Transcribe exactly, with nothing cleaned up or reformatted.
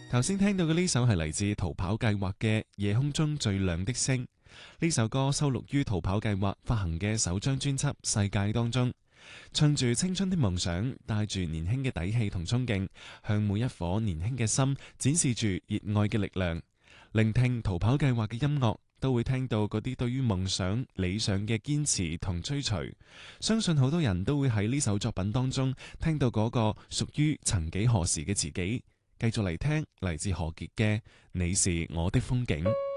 頭先聽到嘅呢首係嚟自逃跑計劃嘅《夜空中最亮的星》。呢首歌收錄於逃跑計劃發行嘅首張專輯《世界》當中，唱住青春的夢想，帶住年輕嘅底氣同衝勁，向每一顆年輕嘅心展示住熱愛嘅力量。聆聽逃跑計劃嘅音樂，都會聽到嗰啲對於夢想、理想嘅堅持同追隨。相信好多人都會喺呢首作品當中聽到嗰個屬於曾幾何時嘅自己。繼續嚟聽嚟自何潔嘅《你是我的風景》。